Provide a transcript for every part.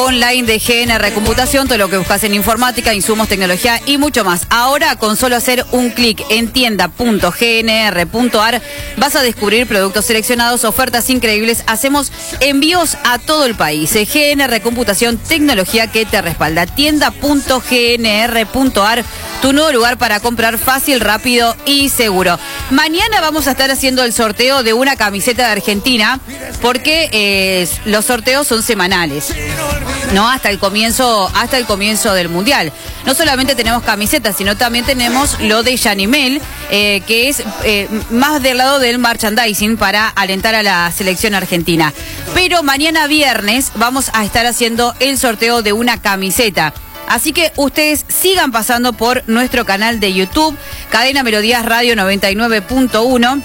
online de GNR Computación, todo lo que buscas en informática, insumos, tecnología y mucho más. Ahora, con solo hacer un clic en tienda.gnr.ar, vas a descubrir productos seleccionados, ofertas increíbles. Hacemos envíos a todo el país. GNR Computación, tecnología que te respalda. Tienda.gnr.ar, tu nuevo lugar para comprar fácil, rápido y seguro. Mañana vamos a estar haciendo el sorteo de una camiseta de Argentina, porque los sorteos son semanales, ¿no? Hasta el comienzo del Mundial. No solamente tenemos camisetas, sino también tenemos lo de Yanimel, que es más del lado del merchandising para alentar a la selección argentina. Pero mañana viernes vamos a estar haciendo el sorteo de una camiseta. Así que ustedes sigan pasando por nuestro canal de YouTube, Cadena Melodías Radio 99.1.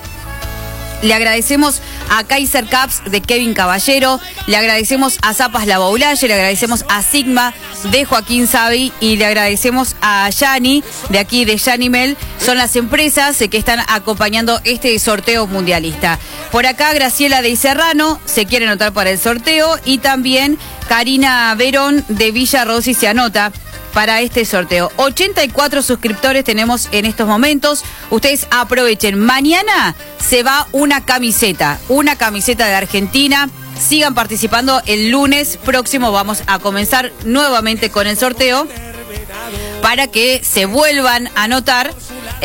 Le agradecemos a Kaiser Caps de Kevin Caballero, le agradecemos a Zapas La Boulaye, le agradecemos a Sigma de Joaquín Savi y le agradecemos a Yani de aquí de Yanimel. Son las empresas que están acompañando este sorteo mundialista. Por acá Graciela de Serrano se quiere anotar para el sorteo y también Karina Verón de Villa Rossi se anota para este sorteo. 84 suscriptores tenemos en estos momentos. Ustedes aprovechen. Mañana se va una camiseta de Argentina. Sigan participando. El lunes próximo vamos a comenzar nuevamente con el sorteo para que se vuelvan a anotar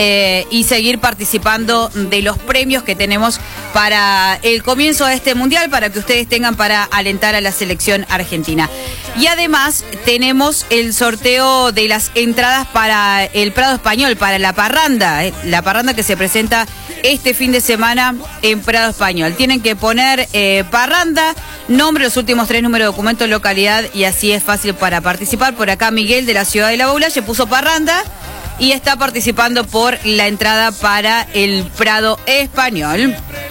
y seguir participando de los premios que tenemos para el comienzo de este mundial, para que ustedes tengan para alentar a la selección argentina. Y además tenemos el sorteo de las entradas para el Prado Español, para la parranda que se presenta este fin de semana en Prado Español. Tienen que poner parranda, nombre, los últimos 3 números de documento, localidad, y así es fácil para participar. Por acá Miguel de la ciudad de La Boulaye puso parranda y está participando por la entrada para el Prado Español.